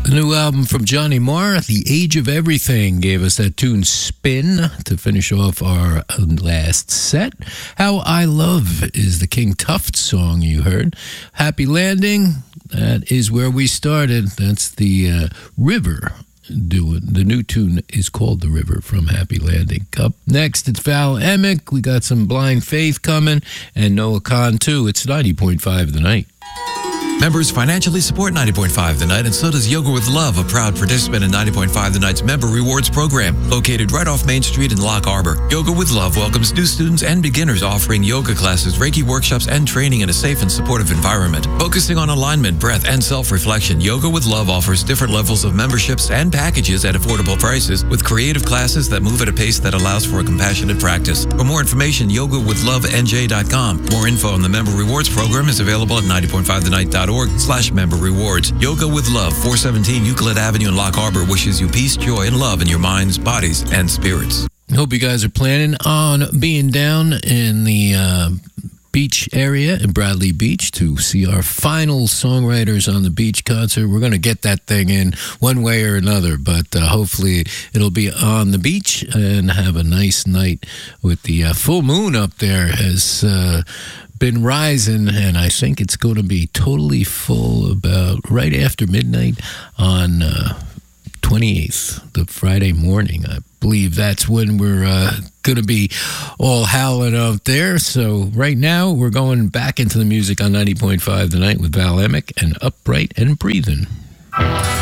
The new album from Johnny Marr, The Age of Everything, gave us that tune Spin to finish off our last set. How I Love is the King Tufts song you heard. Happy Landing, that is where we started. That's the River. The new tune is called The River from Happy Landing. Up next, it's Val Emick. We got some Blind Faith coming, and Noah Khan, too. It's 90.5 The Night. Members financially support 90.5 The Night, and so does Yoga with Love, a proud participant in 90.5 The Night's Member Rewards program, located right off Main Street in Lock Harbor. Yoga with Love welcomes new students and beginners, offering yoga classes, Reiki workshops, and training in a safe and supportive environment. Focusing on alignment, breath, and self-reflection, Yoga with Love offers different levels of memberships and packages at affordable prices, with creative classes that move at a pace that allows for a compassionate practice. For more information, yogawithlove.nj.com. More info on the Member Rewards program is available at 90.5thenight.org/member rewards. Yoga with Love, 417 Euclid Avenue in Lock Harbor wishes you peace, joy, and love in your minds, bodies, and spirits. Hope you guys are planning on being down in the beach area in Bradley Beach to see our final Songwriters on the Beach concert. We're going to get that thing in one way or another, but hopefully it'll be on the beach and have a nice night with the full moon up there has been rising, and I think it's going to be totally full about right after midnight on 28th, the Friday morning. I believe that's when we're going to be all howling out there. So right now, we're going back into the music on 90.5 The Night with Val Emick and Upright and Breathing.